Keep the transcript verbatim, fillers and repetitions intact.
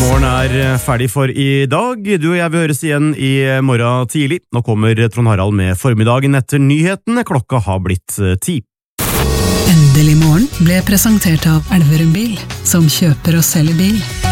Morgen er ferdig for i dag. Du og jeg vil høres igjen i morgen tidlig. Nå kommer Trond Harald med formiddagen etter nyhetene. Klokka har blitt ti. Endelig morgen ble presentert av Elverum Bil, som kjøper og selger bil.